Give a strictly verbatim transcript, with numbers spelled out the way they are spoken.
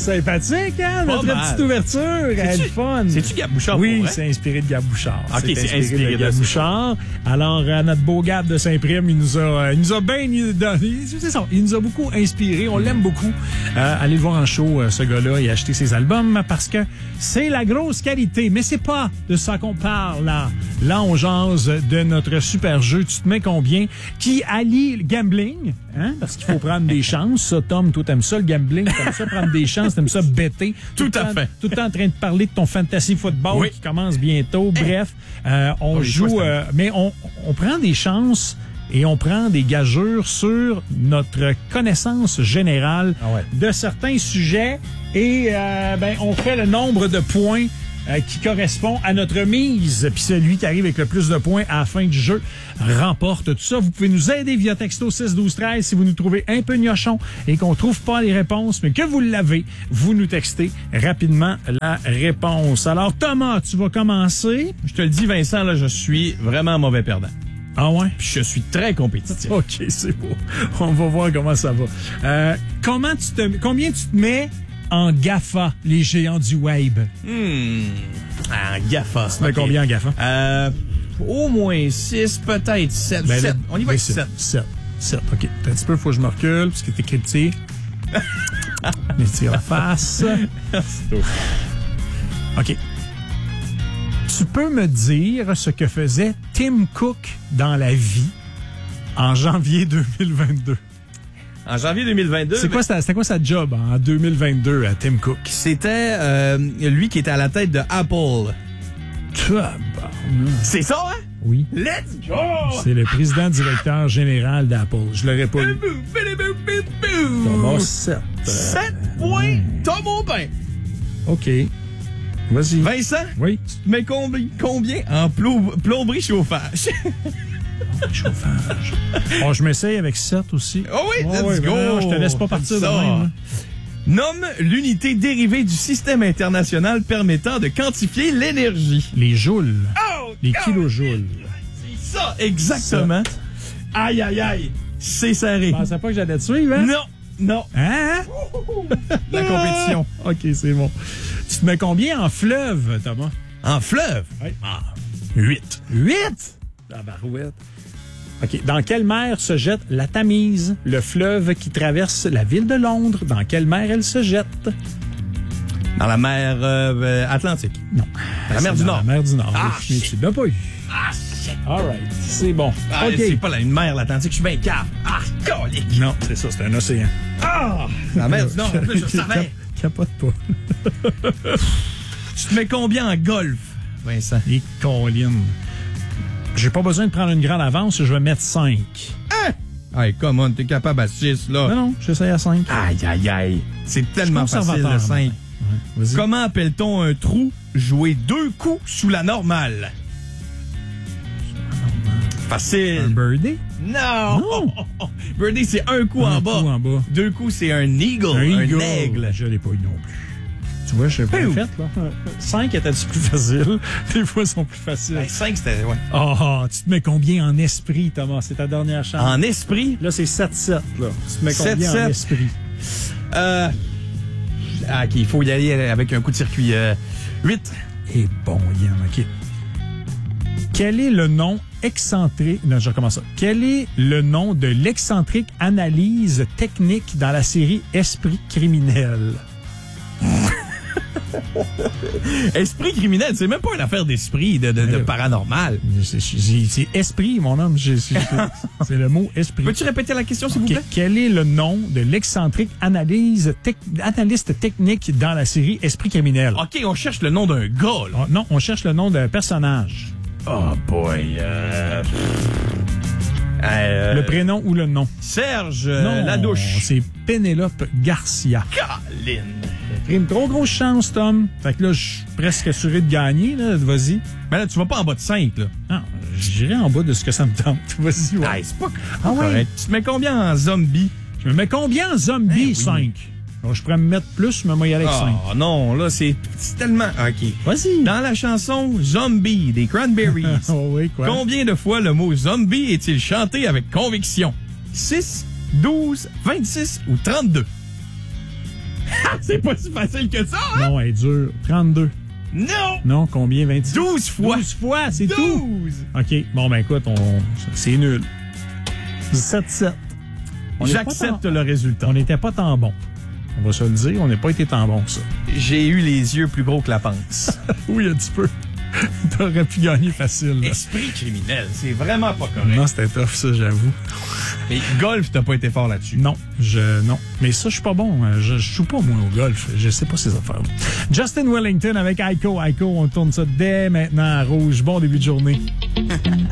sympathique, hein? Pas Notre mal. petite ouverture, elle est fun. C'est-tu Gab Bouchard? Oui, pour vrai? c'est inspiré de Gab Bouchard. Ok, c'est inspiré de de Gab ça. Bouchard. Alors, euh, notre beau Gab de Saint-Prime, il nous a, euh, il nous a bien donné. C'est ça, il nous a beaucoup inspiré. On l'aime beaucoup. Euh, allez le voir en show, euh, ce gars-là, et acheter ses albums parce que c'est la grosse qualité. Mais c'est pas de ça qu'on parle, là. Là, on jase de notre super jeu. Tu te mets combien? Qui allie le gambling, hein? Parce qu'il faut prendre des chances. Ça, Tom, toi, t'aimes ça, le gambling. T'aimes ça prendre des chances. T'aimes ça bêter. Tout à le temps- fait. Tout le temps en train de parler de ton fantasy football Oui. qui commence bientôt. Bref, euh, on Oh, les joue, choix, c'est euh, mais on, on prend des chances et on prend des gageurs sur notre connaissance générale Ah ouais. de certains sujets et euh, ben, on fait le nombre de points euh, qui correspond à notre mise. Puis celui qui arrive avec le plus de points à la fin du jeu remporte tout ça. Vous pouvez nous aider via texto six douze treize si vous nous trouvez un peu gnochon et qu'on trouve pas les réponses, mais que vous l'avez, vous nous textez rapidement la réponse. Alors Thomas, tu vas commencer. Je te le dis, Vincent, là, je suis vraiment mauvais perdant. Ah ouais? Puis je suis très compétitif. OK, c'est beau. On va voir comment ça va. Euh, comment tu te, combien tu te mets en GAFA, les géants du web? Hmm. Ah, GAFA. Tu te mets combien en GAFA? Euh, au moins six, peut-être sept. Ben, sept. On y va avec sept. sept. sept. sept, OK. Un petit peu, il faut que je me recule, parce que t'es écrit petit. Mais tire la face. OK. Tu peux me dire ce que faisait Tim Cook dans la vie en janvier deux mille vingt-deux? En janvier deux mille vingt-deux, C'est quoi, sa- c'était quoi sa job en deux mille vingt-deux à Tim Cook? c'était euh, lui qui était à la tête de Apple. Tabarnak. C'est ça, hein? Oui. Let's go! C'est le président directeur général d'Apple. Je l'aurais pas eu. Thomas sept. sept points, Tom Aubin. OK. Vas-y. Vincent, Oui. tu te mets combi- combien en plo- plomberie chauffage? Chauffage. Oh, je m'essaye avec sept aussi. Oh oui, Oh, let's oui, go! ben non, je te laisse pas partir de Ça. même. hein. Nomme l'unité dérivée du système international permettant de quantifier l'énergie. Les joules. Oh, Les kilojoules. c'est ça, exactement. Aïe, aïe, aïe. C'est serré. Je pensais pas que j'allais te suivre, hein? Non, non. Hein? La compétition. Ah, OK, c'est bon. Tu te mets combien en fleuve, Thomas? En fleuve. Oui. Ah, huit. Huit? La barouette. OK. Dans quelle mer se jette la Tamise, le fleuve qui traverse la ville de Londres? Dans quelle mer elle se jette? Dans la mer euh, Atlantique. Non. La mer C'est du dans Nord. La mer du Nord. Ah, Oui, shit. tu l'as pas eu. Ah, shit. All right. C'est bon. Ah, OK. c'est pas la, une mer, l'Atlantique, je suis bien cave. Ah, colique. Non, c'est ça, c'est un océan. Ah, la mer du Nord, en plus, je savais. Cap- Capote pas. Tu te mets combien en golf, Vincent? Les collines. J'ai pas besoin de prendre une grande avance, je vais mettre cinq. Hein? Hey, come on, t'es capable à six, là. Non, non, j'essaye à cinq. Aïe, aïe, aïe. C'est tellement facile, conservateur, le cinq. Ouais, vas-y. Comment appelle-t-on un trou joué deux coups sous la normale? Un Facile. birdie? Non! Non. Birdie, c'est un coup Un en bas. coup en bas. Deux coups, c'est un eagle, un, eagle. aigle. Je l'ai pas eu non plus. Tu vois, je l'ai pas Ouh. fait, là. cinq était-tu plus facile? Des fois, ils sont plus faciles. Ben, cinq, c'était... Ouais. Oh, tu te mets combien en esprit, Thomas? C'est ta dernière chance. En esprit, Là, c'est sept sept, là. Tu te mets combien sept sept. en esprit? euh... Ah, OK, il faut y aller avec un coup de circuit. Euh, huit. Et bon, Yann, OK. Quel est le nom excentrique... Non, je recommence ça. Quel est le nom de l'excentrique analyse technique dans la série Esprit criminel? Esprit criminel, c'est même pas une affaire d'esprit, de, de, de paranormal. C'est- C'est c'est esprit, mon homme. J'ai- C'est c'est le mot esprit. Peux-tu répéter la question, s'il OK. vous plaît? Quel est le nom de l'excentrique analyse tec- analyste technique dans la série Esprit criminel? OK, on cherche le nom d'un gars, là. Oh, non, on cherche le nom d'un personnage. Oh boy. Euh... Euh, Le prénom ou le nom? Serge euh, non, Ladouche. c'est Pénélope Garcia. Colin. T'as pris une trop grosse chance, Tom. Fait que là, je suis presque assuré de gagner, là. Vas-y. Mais là, tu vas pas en bas de cinq, là. Non, j'irai en bas de ce que ça me tente. Vas-y, ouais. Ah, c'est pas Ah ouais? correct. Tu te mets combien en zombie? Je me mets combien en zombie? Eh oui. cinq. Je pourrais me mettre plus, mais moi, y aller avec cinq. Oh non, là, c'est c'est tellement... OK. Vas-y. Dans la chanson Zombie des Cranberries, Oh oui, quoi? combien de fois le mot zombie est-il chanté avec conviction? six, douze, vingt-six ou trente-deux? C'est pas si facile que ça, hein? Non, elle est dure. trente-deux. Non! Non, combien? vingt-six? douze fois! douze fois, c'est tout! douze! OK, bon, ben écoute, on... c'est nul. dix-sept sept. On est J'accepte pas tant- le résultat. On n'était pas tant bon. On va se le dire, on n'a pas été tant bon que ça. J'ai eu les yeux plus gros que la panse. Oui, un petit peu. T'aurais pu gagner facile. Là. Esprit criminel, c'est vraiment pas correct. Non, c'était tough, ça, j'avoue. Mais golf, t'as pas été fort là-dessus. Non, je non. Mais ça, je suis pas bon. Je, je joue pas, moi, au golf. Je sais pas ces affaires. Justin Wellington avec Aiko. Aiko, on tourne ça dès maintenant à rouge. Bon début de journée.